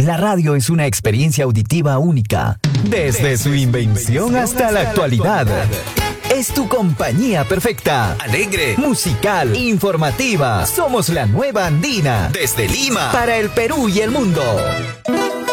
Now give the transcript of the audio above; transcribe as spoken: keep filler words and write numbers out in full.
La radio es una experiencia auditiva única, desde su invención hasta la actualidad. Es tu compañía perfecta. Alegre, musical, informativa. Somos la nueva Andina. Desde Lima, para el Perú y el mundo.